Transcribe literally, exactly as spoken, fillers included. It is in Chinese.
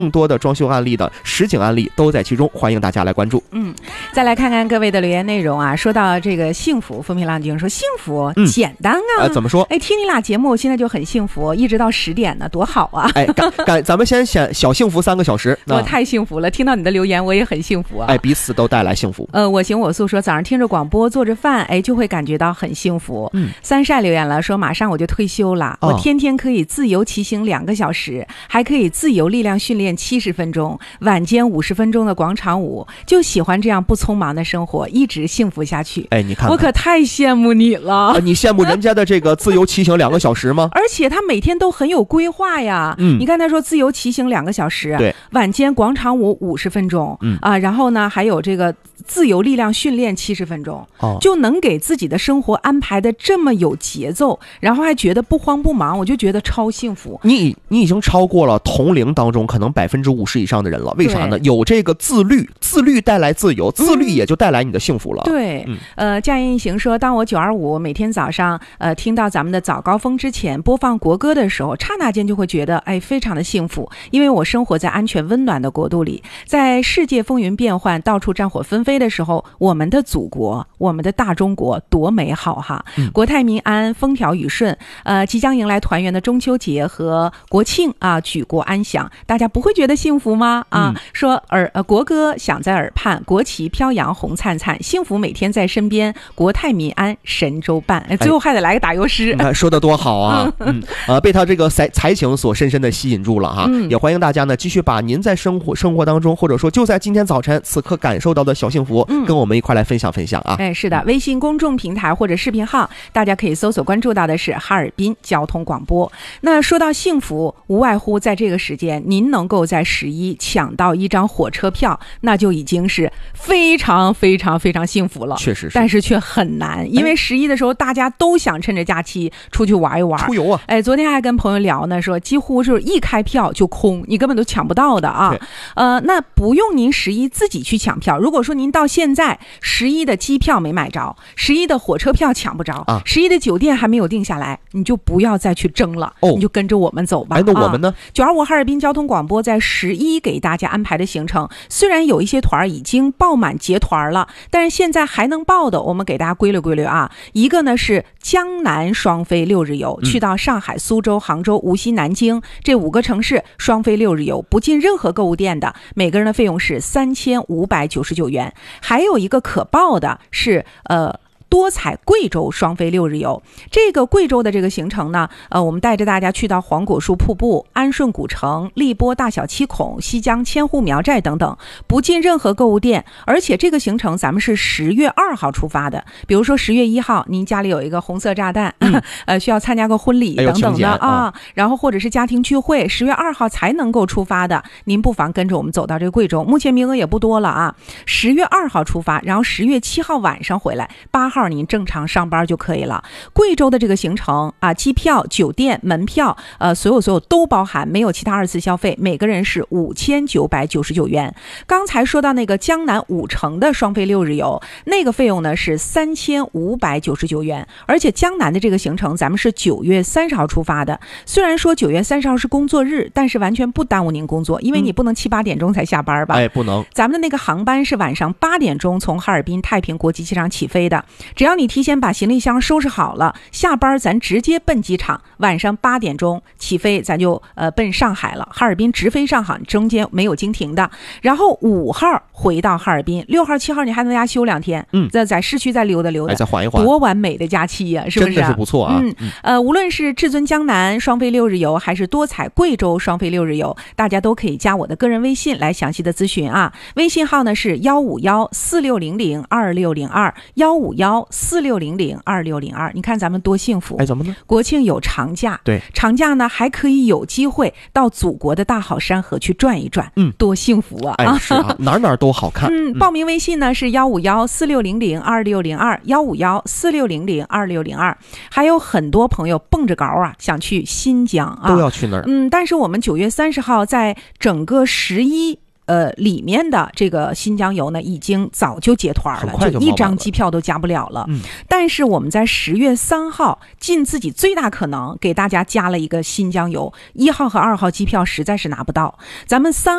更多的装修案例的实景案例都在其中，欢迎大家来关注。 嗯，再来看看各位的留言内容啊。说到这个幸福，风平浪静说幸福、嗯、简单啊、 呃。怎么说？ 哎，听你俩节目现在就很幸福，一直到十点呢，多好啊！ 哎，赶赶，咱们先想小幸福三个小时， 我太幸福了。听到你的留言，我也很幸福啊！ 哎，彼此都带来幸福。 呃，我行我素说，早上听着广播做着饭，哎，就会感觉到很幸福。嗯，三晒留言了，说马上我就退休了，哦、我天天可以自由骑行两个小时，还可以自由力量训练七十分钟。晚间五十分钟的广场舞，就喜欢这样不匆忙的生活，一直幸福下去。 哎，你看看， 我可太羡慕你了。 啊、你羡慕人家的这个自由骑行两个小时吗？ 而且他每天都很有规划呀。嗯，你看他说自由骑行两个小时， 对， 晚间广场舞五十分钟，嗯啊，然后呢还有这个自由力量训练七十分钟，哦，就能给自己的生活安排的这么有节奏，然后还觉得不慌不忙，我就觉得超幸福。 你你已经超过了同龄当中可能百分之五十以上的人了，为啥呢？有这个自律，自律带来自由，自律也就带来你的幸福了。 嗯、对，嗯、呃，驾云一行说，当我九二五每天早上呃听到咱们的早高峰之前播放国歌的时候，刹那间就会觉得哎非常的幸福，因为我生活在安全温暖的国度里，在世界风云变幻、到处战火纷飞的时候，我们的祖国，我们的大中国多美好哈！嗯、国泰民安，风调雨顺，呃，即将迎来团圆的中秋节和国庆啊，举国安详，大家不会觉得幸福吗？啊，嗯、说耳呃国歌响在耳畔，国旗飘扬红灿灿，幸福每天在身边，国泰民安神州办。最后还得来个打油诗， 哎、说的多好啊！嗯，呃，被他这个才才情所深深的吸引住了哈。嗯、也欢迎大家呢继续把您在生活生活当中，或者说就在今天早晨此刻感受到的小幸福，嗯、跟我们一块来分享分享啊。 哎，是的，微信公众平台或者视频号，大家可以搜索关注到的是哈尔滨交通广播。那说到幸福，无外乎在这个时间，您能够在十一抢到一张火车票，那就已经是非常非常非常幸福了。 确实是， 但是却很难，因为十一的时候大家都想趁着假期出去玩一玩， 出游啊。 哎，昨天还跟朋友聊呢，说几乎是一开票就空，你根本都抢不到的啊。呃，那不用您十一自己去抢票。如果说您到现在十一的机票没买着，十一的火车票抢不着，啊，十一的酒店还没有定下来，你就不要再去争了，哦，你就跟着我们走吧。 哎，那我们呢？ 九二五哈尔滨交通广播在十一给大家安排的行程，虽然有一些团已经爆满结团了，但是现在还能报的，我们给大家归类归类啊。一个呢是江南双飞六日游，去到上海、苏州、杭州、无锡、南京这五个城市双飞六日游，不进任何购物店的，每个人的费用是三千五百九十九元。还有一个可报的是呃。多彩贵州双飞六日游，这个贵州的这个行程呢，呃，我们带着大家去到黄果树瀑布、安顺古城、荔波大小七孔、西江千户苗寨等等，不进任何购物店。而且这个行程咱们是十月二号出发的，比如说十月一号，您家里有一个红色炸弹，嗯、呃，需要参加个婚礼等等的、哎、啊，然后或者是家庭聚会，十月二号才能够出发的，您不妨跟着我们走到这个贵州，目前名额也不多了啊。十月二号出发，然后十月七号晚上回来，八号。您正常上班就可以了。贵州的这个行程啊，机票、酒店、门票，呃，所有所有都包含，没有其他二次消费，每个人是五千九百九十九元。刚才说到那个江南五城的双飞六日游，那个费用呢是三千五百九十九元。而且江南的这个行程，咱们是九月三十号出发的。虽然说九月三十号是工作日，但是完全不耽误您工作，因为你不能七八点钟才下班吧？ 哎，不能。 咱们的那个航班是晚上八点钟从哈尔滨太平国际机场起飞的。只要你提前把行李箱收拾好了，下班咱直接奔机场，晚上八点钟起飞，咱就呃奔上海了。哈尔滨直飞上海，中间没有经停的。然后五号回到哈尔滨，六号、七号你还能在家休两天，嗯，在在市区再溜达溜达， 哎、再缓一缓， 多完美的假期呀、啊，是不是、啊？ 真的是不错啊。 嗯，呃，无论是至尊江南双飞六日游，还是多彩贵州双飞六日游，大家都可以加我的个人微信来详细的咨询啊。微信号呢是幺五幺四六零零二六零二幺五幺四六零零二六零二。你看咱们多幸福！ 哎，怎么呢？ 国庆有长假， 对， 长假呢还可以有机会到祖国的大好山河去转一转，嗯，多幸福啊！ 哎，是啊，哪哪都好看。 嗯，报名微信呢是幺五幺四六零零二六零二幺五幺四六零零二六零二。还有很多朋友蹦着稿啊，想去新疆啊， 都要去那儿。 嗯，但是我们九月三十号在整个十一。 呃里面的这个新疆游呢已经早就结团了，就一张机票都加不了了。 嗯， 但是我们在十月三号尽自己最大可能给大家加了一个新疆游，一号和二号机票实在是拿不到，咱们三